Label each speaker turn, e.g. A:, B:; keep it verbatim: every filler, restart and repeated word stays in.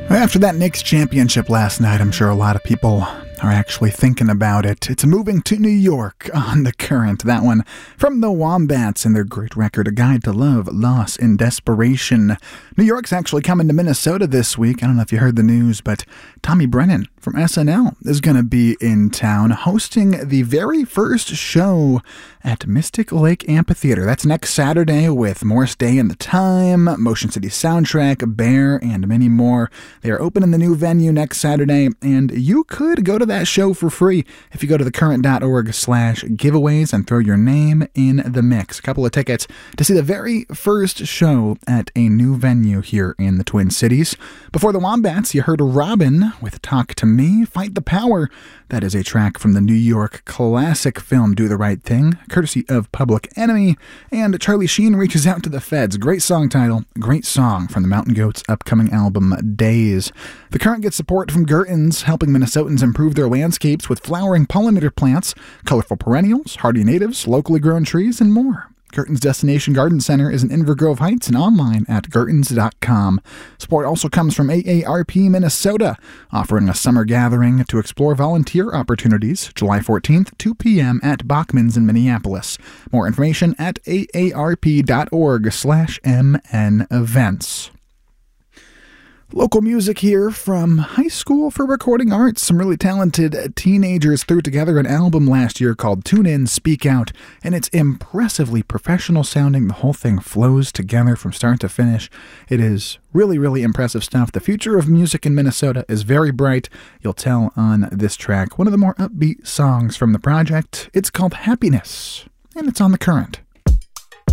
A: After that Knicks championship last night, I'm sure a lot of people are actually thinking about it. It's moving to New York on The Current. That one from the Wombats and their great record, A Guide to Love, Loss, and Desperation. New York's actually coming to Minnesota this week. I don't know if you heard the news, but Tommy Brennan from S N L is going to be in town hosting the very first show at Mystic Lake Amphitheater. That's next Saturday with Morris Day and the Time, Motion City Soundtrack, Bear, and many more. They are opening the new venue next Saturday, and you could go to that show for free if you go to thecurrent.org slash giveaways and throw your name in the mix. A couple of tickets to see the very first show at a new venue here in the Twin Cities. Before the Wombats, you heard Robin with Talk to Me, Fight the Power. That is a track from the New York classic film Do the Right Thing, courtesy of Public Enemy. And Charlie Sheen Reaches Out to the Feds. Great song title, great song from the Mountain Goats' upcoming album, Days. The Current gets support from Gertens, helping Minnesotans improve their landscapes with flowering pollinator plants, colorful perennials, hardy natives, locally grown trees, and more. Gertens Destination Garden Center is in Inver Grove Heights and online at gertens dot com. Support also comes from A A R P Minnesota, offering a summer gathering to explore volunteer opportunities July fourteenth, two p.m. at Bachman's in Minneapolis. More information at A A R P dot org slash M N events. Local music here from High School for Recording Arts. Some really talented teenagers threw together an album last year called Tune In, Speak Out, and it's impressively professional sounding. The whole thing flows together from start to finish. It is really, really impressive stuff. The future of music in Minnesota is very bright. You'll tell on this track. One of the more upbeat songs from the project. It's called Happiness, and it's on The Current.